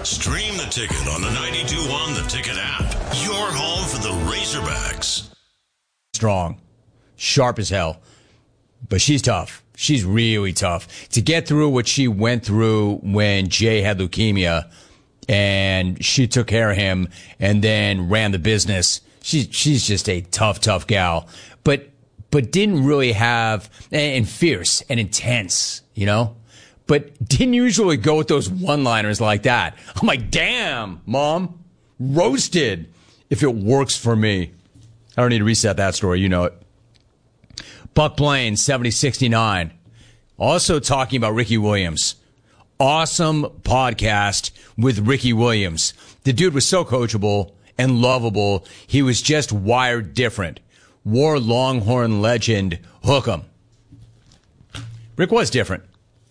Stream the Ticket on the 92.1 The Ticket app. Your home for the Razorbacks. Strong, sharp as hell, but she's tough. She's really tough. To get through what she went through when Jay had leukemia and she took care of him and then ran the business, she's just a tough gal. But didn't really have, and fierce and intense, you know? But didn't usually go with those one-liners like that. I'm like, damn, Mom, roasted if it works for me. I don't need to reset that story. You know it. Buck Blaine, 7069. Also talking about Ricky Williams. Awesome podcast with Ricky Williams. The dude was so coachable and lovable. He was just wired different. War Longhorn legend Hook 'em. Rick was different.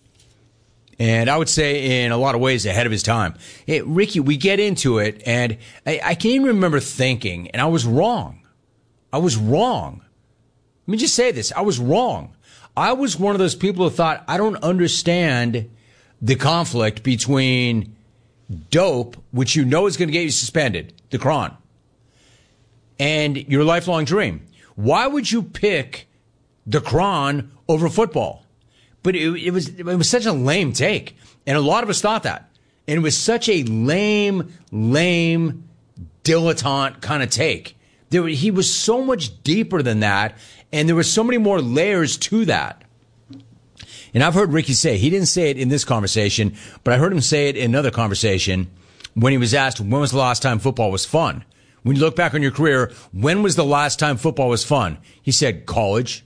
And I would say in a lot of ways ahead of his time. Ricky, we get into it, and I can't even remember thinking, and I was wrong. Let me just say this. I was wrong. I was one of those people who thought, I don't understand the conflict between dope, which you know is going to get you suspended, the Cron, and your lifelong dream. Why would you pick the Cron over football? But it was such a lame take. And a lot of us thought that. And it was such a lame, dilettante kind of take. He was so much deeper than that. And there were so many more layers to that. And I've heard Ricky say, he didn't say it in this conversation, but I heard him say it in another conversation when he was asked, when was the last time football was fun? When you look back on your career, when was the last time football was fun? He said, college.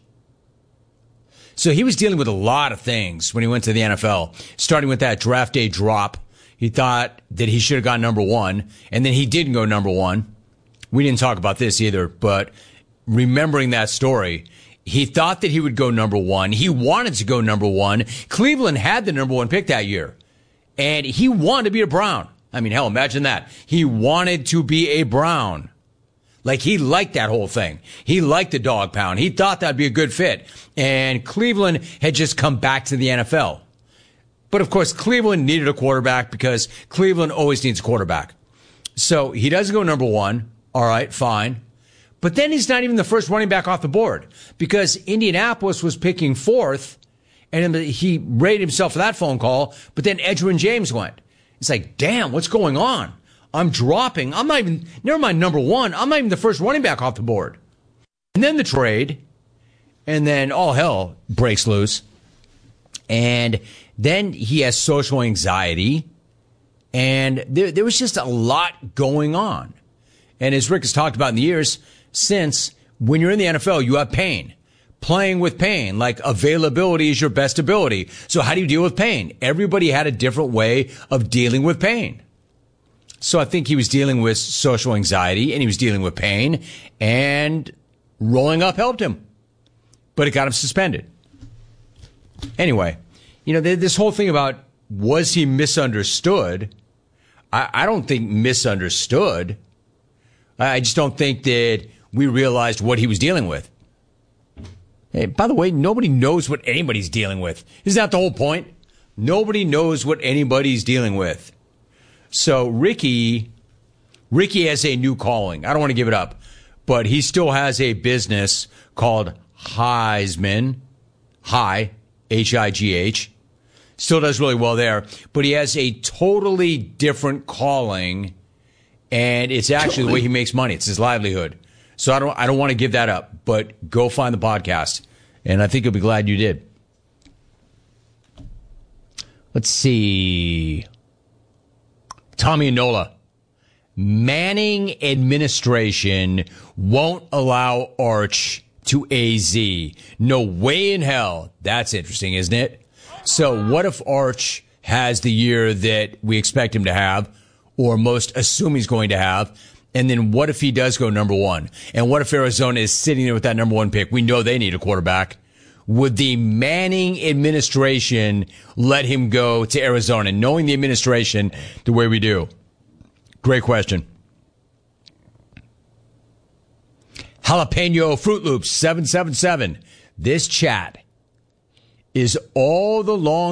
So he was dealing with a lot of things when he went to the NFL, starting with that draft day drop. He thought that he should have gone number one, and then he didn't go number one. We didn't talk about this either, but remembering that story, he thought that he would go number one. He wanted to go number one. Cleveland had the number one pick that year, and he wanted to be a Brown. I mean, hell, imagine that. He wanted to be a Brown. Like, he liked that whole thing. He liked the dog pound. He thought that'd be a good fit. And Cleveland had just come back to the NFL. But, of course, Cleveland needed a quarterback because Cleveland always needs a quarterback. So he doesn't go number one. All right, fine. But then he's not even the first running back off the board because Indianapolis was picking fourth, and he rated himself for that phone call, but then Edgerrin James went. It's like, damn, what's going on? I'm dropping. I'm not even, never mind number one. I'm not even the first running back off the board. And then the trade, and then all hell breaks loose. And then he has social anxiety, and there was just a lot going on. And as Rick has talked about in the years since, when you're in the NFL, you have pain. Playing with pain, like availability is your best ability. So how do you deal with pain? Everybody had a different way of dealing with pain. So I think he was dealing with social anxiety and he was dealing with pain, and rolling up helped him, but it got him suspended. Anyway, you know, this whole thing about was he misunderstood? I don't think misunderstood. I just don't think that we realized what he was dealing with. Hey, by the way, nobody knows what anybody's dealing with. Isn't that the whole point? Nobody knows what anybody's dealing with. So Ricky has a new calling. I don't want to give it up, but he still has a business called Heisman, H-I-G-H. Still does really well there, but he has a totally different calling, and it's actually the way he makes money. It's his livelihood. So I don't want to give that up, but go find the podcast, and I think you'll be glad you did. Let's see. Tommy Enola. Manning administration won't allow Arch to AZ. No way in hell. That's interesting, isn't it? So what if Arch has the year that we expect him to have, or most assume he's going to have, and then what if he does go number one? And what if Arizona is sitting there with that number one pick? We know they need a quarterback. Would the Manning administration let him go to Arizona, knowing the administration the way we do? Great question. Jalapeno Fruit Loops 777. This chat is all the long